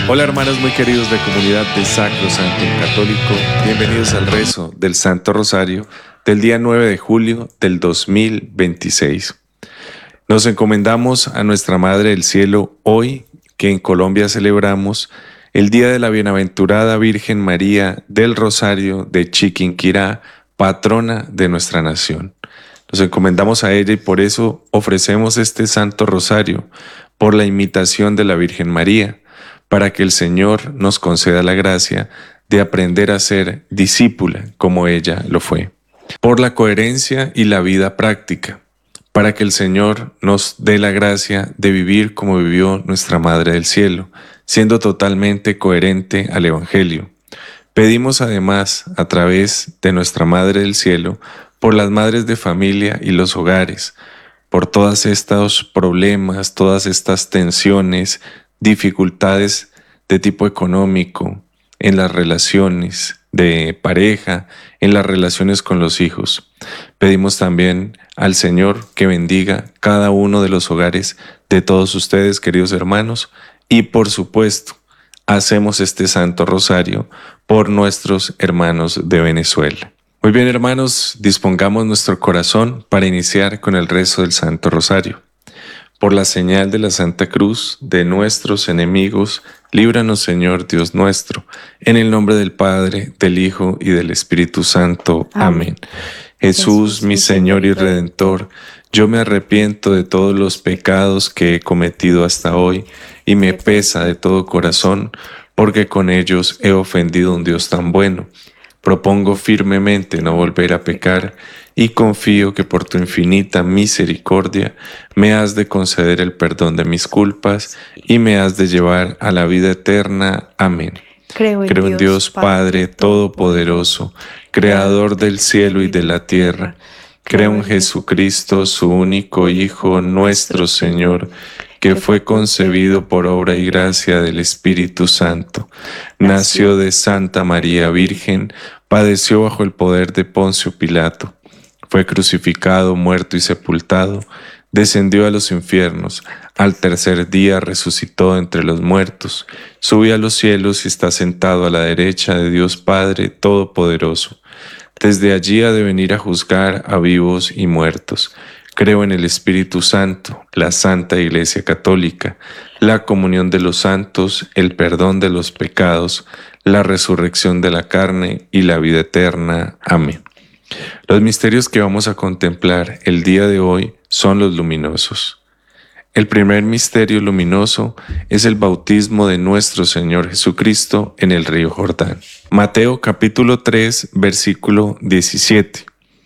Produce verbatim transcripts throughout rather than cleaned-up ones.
Hola hermanos muy queridos de Comunidad de Sacro Santo Católico, bienvenidos al rezo del Santo Rosario del día nueve de julio del dos mil veintiséis. Nos encomendamos a nuestra Madre del Cielo hoy que en Colombia celebramos el Día de la Bienaventurada Virgen María del Rosario de Chiquinquirá, patrona de nuestra nación. Nos encomendamos a ella y por eso ofrecemos este Santo Rosario por la imitación de la Virgen María, para que el Señor nos conceda la gracia de aprender a ser discípula como ella lo fue. Por la coherencia y la vida práctica, para que el Señor nos dé la gracia de vivir como vivió nuestra Madre del Cielo, siendo totalmente coherente al Evangelio. Pedimos además, a través de nuestra Madre del Cielo, por las madres de familia y los hogares, por todos estos problemas, todas estas tensiones, dificultades de tipo económico, en las relaciones de pareja, en las relaciones con los hijos. Pedimos también al Señor que bendiga cada uno de los hogares de todos ustedes, queridos hermanos, y por supuesto, hacemos este Santo Rosario por nuestros hermanos de Venezuela. Muy bien, hermanos, dispongamos nuestro corazón para iniciar con el rezo del Santo Rosario. Por la señal de la Santa Cruz de nuestros enemigos, líbranos, Señor Dios nuestro, en el nombre del Padre, del Hijo y del Espíritu Santo. Amén. Amén. Jesús, Jesús, mi Señor y Redentor, yo me arrepiento de todos los pecados que he cometido hasta hoy y me pesa de todo corazón, porque con ellos he ofendido a un Dios tan bueno. Propongo firmemente no volver a pecar y confío que por tu infinita misericordia me has de conceder el perdón de mis culpas y me has de llevar a la vida eterna. Amén. Creo en, Creo en Dios, Dios Padre Todopoderoso, Creador del cielo y de la tierra. Creo en Jesucristo, su único Hijo, nuestro Señor, que fue concebido por obra y gracia del Espíritu Santo. Nació de Santa María Virgen, padeció bajo el poder de Poncio Pilato. Fue crucificado, muerto y sepultado, descendió a los infiernos, al tercer día resucitó entre los muertos, subió a los cielos y está sentado a la derecha de Dios Padre Todopoderoso. Desde allí ha de venir a juzgar a vivos y muertos. Creo en el Espíritu Santo, la Santa Iglesia Católica, la comunión de los santos, el perdón de los pecados, la resurrección de la carne y la vida eterna. Amén. Los misterios que vamos a contemplar el día de hoy son los luminosos. El primer misterio luminoso es el bautismo de nuestro Señor Jesucristo en el río Jordán. Mateo capítulo tres, versículo diecisiete.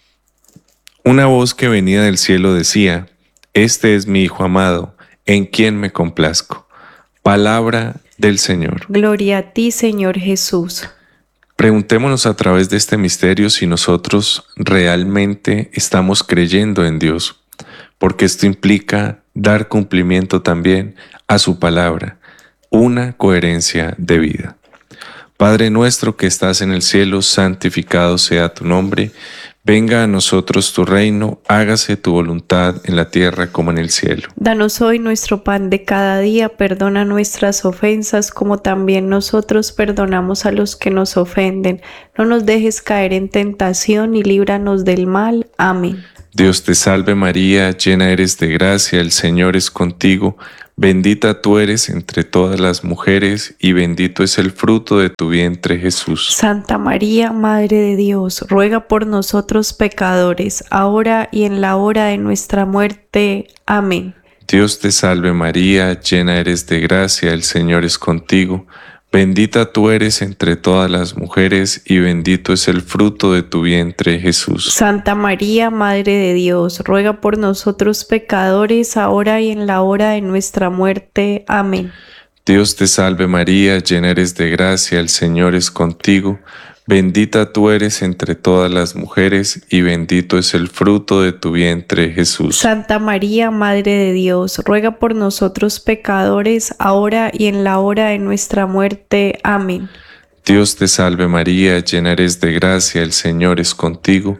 Una voz que venía del cielo decía: Este es mi Hijo amado, en quien me complazco. Palabra del Señor. Gloria a ti, Señor Jesús. Preguntémonos a través de este misterio si nosotros realmente estamos creyendo en Dios, porque esto implica dar cumplimiento también a su palabra, una coherencia de vida. Padre nuestro que estás en el cielo, santificado sea tu nombre. Venga a nosotros tu reino, hágase tu voluntad en la tierra como en el cielo. Danos hoy nuestro pan de cada día, perdona nuestras ofensas como también nosotros perdonamos a los que nos ofenden. No nos dejes caer en tentación y líbranos del mal. Amén. Dios te salve María, llena eres de gracia, el Señor es contigo. Bendita tú eres entre todas las mujeres y bendito es el fruto de tu vientre, Jesús. Santa María, Madre de Dios, ruega por nosotros pecadores, ahora y en la hora de nuestra muerte. Amén. Dios te salve María, llena eres de gracia, el Señor es contigo. Bendita tú eres entre todas las mujeres y bendito es el fruto de tu vientre, Jesús. Santa María, Madre de Dios, ruega por nosotros pecadores, ahora y en la hora de nuestra muerte. Amén. Dios te salve María, llena eres de gracia, el Señor es contigo. Bendita tú eres entre todas las mujeres y bendito es el fruto de tu vientre, Jesús. Santa María, Madre de Dios, ruega por nosotros pecadores, ahora y en la hora de nuestra muerte. Amén. Dios te salve María, llena eres de gracia, el Señor es contigo.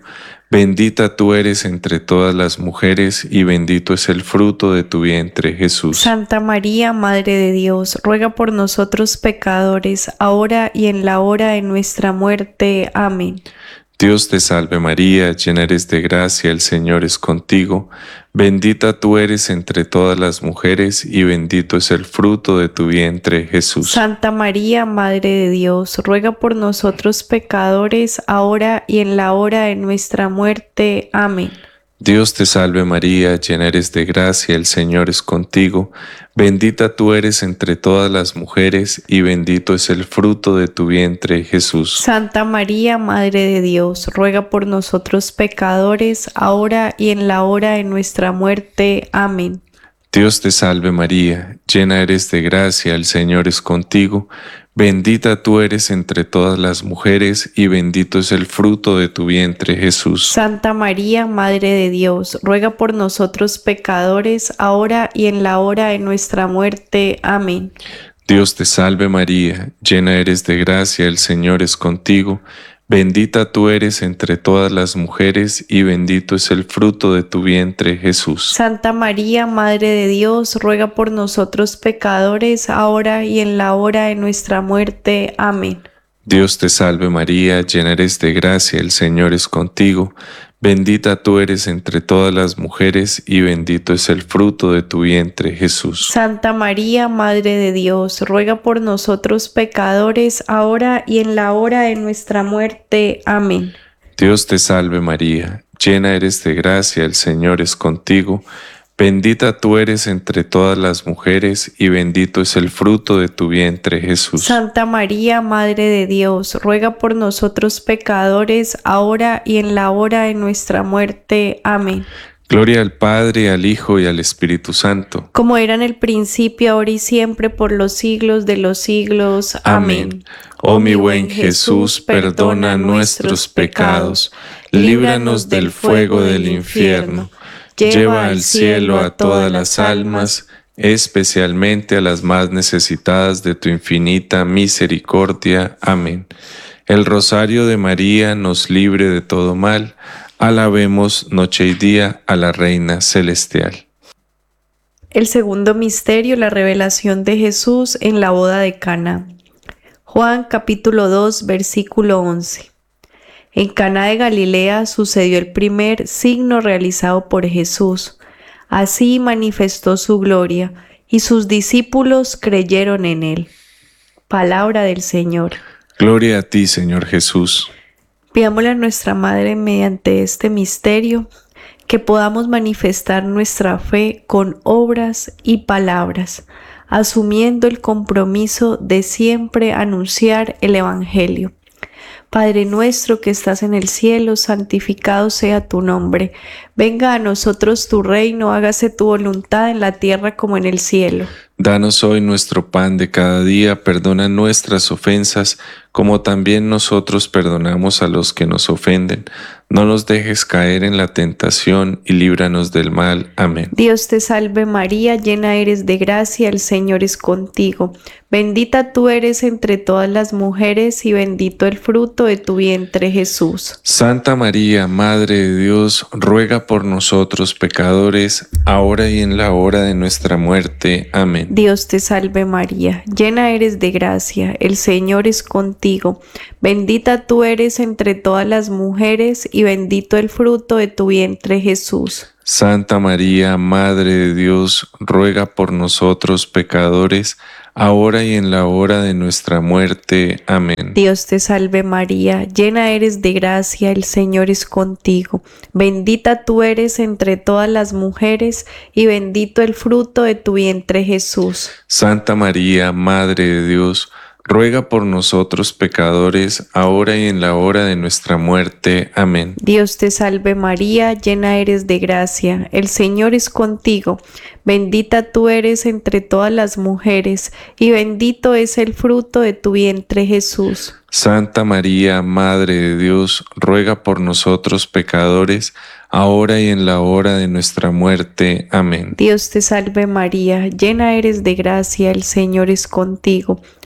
Bendita tú eres entre todas las mujeres y bendito es el fruto de tu vientre, Jesús. Santa María, Madre de Dios, ruega por nosotros pecadores, ahora y en la hora de nuestra muerte. Amén. Dios te salve María, llena eres de gracia, el Señor es contigo. Bendita tú eres entre todas las mujeres y bendito es el fruto de tu vientre, Jesús. Santa María, Madre de Dios, ruega por nosotros pecadores, ahora y en la hora de nuestra muerte. Amén. Dios te salve María, llena eres de gracia, el Señor es contigo. Bendita tú eres entre todas las mujeres y bendito es el fruto de tu vientre, Jesús. Santa María, Madre de Dios, ruega por nosotros pecadores, ahora y en la hora de nuestra muerte. Amén. Dios te salve María, llena eres de gracia, el Señor es contigo. Bendita tú eres entre todas las mujeres y bendito es el fruto de tu vientre, Jesús. Santa María, Madre de Dios, ruega por nosotros pecadores, ahora y en la hora de nuestra muerte. Amén. Dios te salve María, llena eres de gracia, el Señor es contigo. Bendita tú eres entre todas las mujeres y bendito es el fruto de tu vientre, Jesús. Santa María, Madre de Dios, ruega por nosotros pecadores, ahora y en la hora de nuestra muerte. Amén. Dios te salve María, llena eres de gracia, el Señor es contigo. Bendita tú eres entre todas las mujeres y bendito es el fruto de tu vientre, Jesús. Santa María, Madre de Dios, ruega por nosotros pecadores, ahora y en la hora de nuestra muerte. Amén. Dios te salve María, llena eres de gracia, el Señor es contigo. Bendita tú eres entre todas las mujeres y bendito es el fruto de tu vientre, Jesús. Santa María, Madre de Dios, ruega por nosotros pecadores, ahora y en la hora de nuestra muerte. Amén. Gloria al Padre, al Hijo y al Espíritu Santo. Como era en el principio, ahora y siempre, por los siglos de los siglos. Amén. Oh mi buen Jesús, perdona nuestros pecados, líbranos del fuego del infierno. Lleva al cielo a todas las almas, especialmente a las más necesitadas de tu infinita misericordia. Amén. El rosario de María nos libre de todo mal. Alabemos noche y día a la Reina Celestial. El segundo misterio, la revelación de Jesús en la boda de Caná. Juan capítulo dos, versículo once. En Caná de Galilea sucedió el primer signo realizado por Jesús. Así manifestó su gloria, y sus discípulos creyeron en él. Palabra del Señor. Gloria a ti, Señor Jesús. Pidámosle a nuestra Madre mediante este misterio que podamos manifestar nuestra fe con obras y palabras, asumiendo el compromiso de siempre anunciar el Evangelio. Padre nuestro que estás en el cielo, santificado sea tu nombre. Venga a nosotros tu reino, hágase tu voluntad en la tierra como en el cielo. Danos hoy nuestro pan de cada día, perdona nuestras ofensas, como también nosotros perdonamos a los que nos ofenden. No nos dejes caer en la tentación y líbranos del mal. Amén. Dios te salve María, llena eres de gracia, el Señor es contigo. Bendita tú eres entre todas las mujeres y bendito el fruto de tu vientre, Jesús. Santa María, Madre de Dios, ruega por nosotros pecadores, ahora y en la hora de nuestra muerte. Amén. Dios te salve María, llena eres de gracia, el Señor es contigo. Bendita tú eres entre todas las mujeres y bendito el fruto de tu vientre, Jesús. Santa María, Madre de Dios, ruega por nosotros pecadores, ahora y en la hora de nuestra muerte. Amén. Dios te salve María, llena eres de gracia, el Señor es contigo. Bendita tú eres entre todas las mujeres y bendito el fruto de tu vientre, Jesús. Santa María, Madre de Dios, ruega por nosotros pecadores, ahora y en la hora de nuestra muerte. Amén. Dios te salve María, llena eres de gracia, el Señor es contigo. Bendita tú eres entre todas las mujeres, y bendito es el fruto de tu vientre, Jesús. Santa María, Madre de Dios, ruega por nosotros pecadores, ahora y en la hora de nuestra muerte. Amén. Dios te salve María, llena eres de gracia, el Señor es contigo.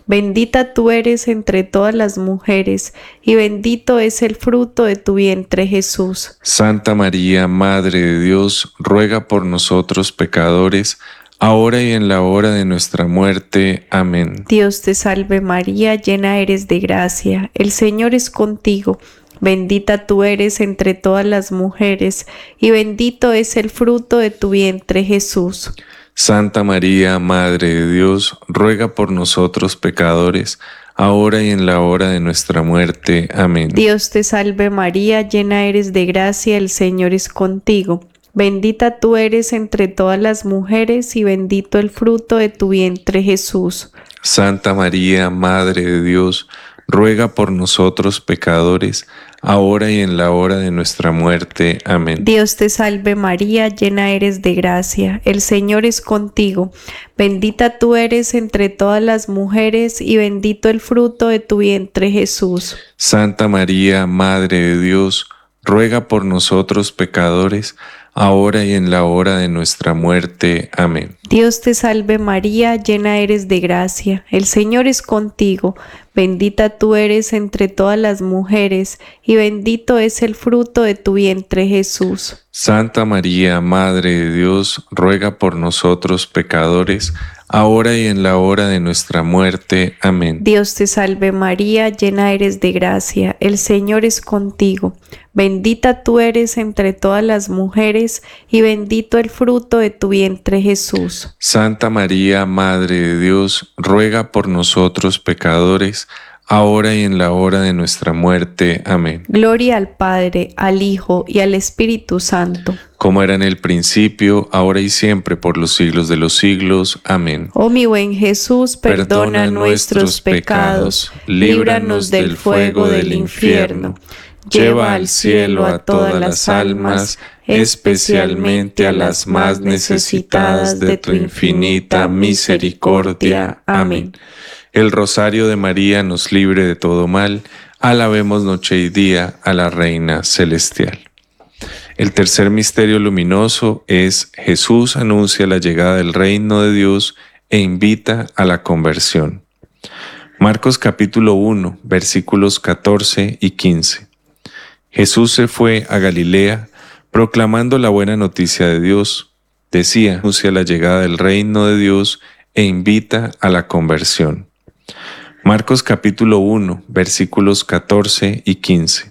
Bendita tú eres entre todas las mujeres, y bendito es el fruto de tu vientre, Jesús. Santa María, Madre de Dios, ruega por nosotros pecadores, ahora y en la hora de nuestra muerte. Amén. Dios te salve María, llena eres de gracia, el Señor es contigo. Bendita tú eres entre todas las mujeres, y bendito es el fruto de tu vientre, Jesús. Santa María, Madre de Dios, ruega por nosotros pecadores, ahora y en la hora de nuestra muerte. Amén. Dios te salve María, llena eres de gracia, el Señor es contigo. Bendita tú eres entre todas las mujeres, y bendito el fruto de tu vientre, Jesús. Santa María, Madre de Dios, ruega por nosotros pecadores, ahora y en la hora de nuestra muerte. Amén. Dios te salve María, llena eres de gracia, el Señor es contigo. Bendita tú eres entre todas las mujeres, y bendito el fruto de tu vientre, Jesús. Santa María, Madre de Dios, ruega por nosotros pecadores, ahora y en la hora de nuestra muerte. Amén. Dios te salve María, llena eres de gracia, el Señor es contigo. Bendita tú eres entre todas las mujeres, y bendito es el fruto de tu vientre, Jesús. Santa María, Madre de Dios, ruega por nosotros pecadores, ahora y en la hora de nuestra muerte. Amén. Dios te salve María, llena eres de gracia, el Señor es contigo. Bendita tú eres entre todas las mujeres, y bendito el fruto de tu vientre, Jesús. Santa María, Madre de Dios, ruega por nosotros pecadores, ahora y en la hora de nuestra muerte. Amén. Gloria al Padre, al Hijo y al Espíritu Santo. Como era en el principio, ahora y siempre, por los siglos de los siglos. Amén. Oh mi buen Jesús, perdona, perdona nuestros pecados, líbranos del fuego del infierno. Lleva al cielo a todas las almas, especialmente a las más necesitadas de tu infinita misericordia. Amén. El rosario de María nos libre de todo mal. Alabemos noche y día a la Reina Celestial. El tercer misterio luminoso es: Jesús anuncia la llegada del reino de Dios e invita a la conversión. Marcos capítulo uno, versículos catorce y quince. Jesús se fue a Galilea proclamando la buena noticia de Dios. Decía: anuncia la llegada del reino de Dios e invita a la conversión. Marcos capítulo uno, versículos catorce y quince.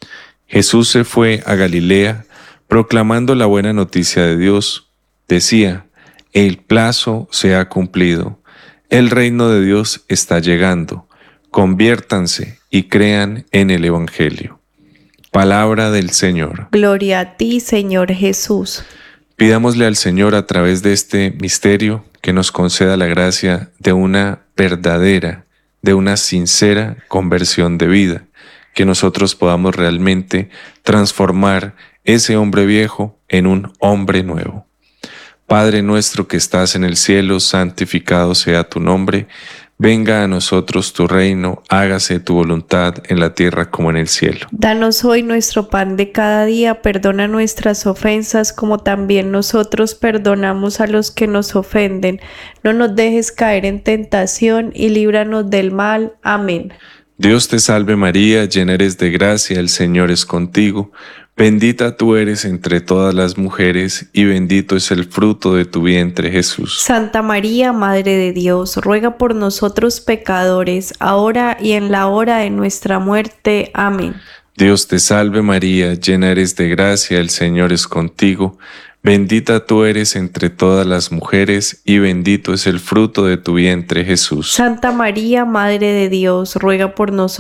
Jesús se fue a Galilea proclamando la buena noticia de Dios. Decía: el plazo se ha cumplido, el reino de Dios está llegando, conviértanse y crean en el Evangelio. Palabra del Señor. Gloria a ti, Señor Jesús. Pidámosle al Señor a través de este misterio que nos conceda la gracia de una verdadera, de una sincera conversión de vida, que nosotros podamos realmente transformar ese hombre viejo en un hombre nuevo. Padre nuestro que estás en el cielo, santificado sea tu nombre. Venga a nosotros tu reino, hágase tu voluntad en la tierra como en el cielo. Danos hoy nuestro pan de cada día, perdona nuestras ofensas como también nosotros perdonamos a los que nos ofenden. No nos dejes caer en tentación y líbranos del mal. Amén. Dios te salve María, llena eres de gracia, el Señor es contigo. Bendita tú eres entre todas las mujeres, y bendito es el fruto de tu vientre, Jesús. Santa María, Madre de Dios, ruega por nosotros pecadores, ahora y en la hora de nuestra muerte. Amén. Dios te salve María, llena eres de gracia, el Señor es contigo. Bendita tú eres entre todas las mujeres, y bendito es el fruto de tu vientre, Jesús. Santa María, Madre de Dios, ruega por nosotros